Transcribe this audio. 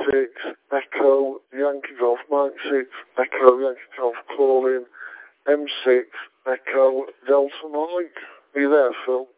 6, Echo, Yankee Golf, Mike 6, Echo, Yankee Golf, calling M6, Echo, Delta Mike. Are you there, Phil?